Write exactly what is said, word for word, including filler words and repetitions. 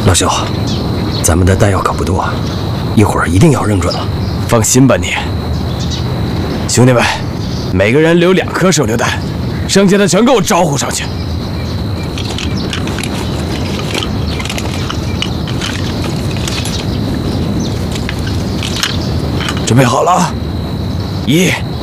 老肖，咱们的弹药可不多，一会儿一定要扔准了。 放心吧你。兄弟们，每个人留两颗手榴弹，剩下的全给我招呼上去。准备好了，一。